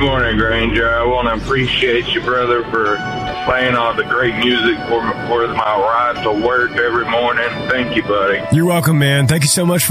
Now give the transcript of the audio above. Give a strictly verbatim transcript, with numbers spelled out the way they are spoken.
Good morning, Granger. I want to appreciate you, brother, for playing all the great music for, for my ride to work every morning. Thank you, buddy. You're welcome, man. Thank you so much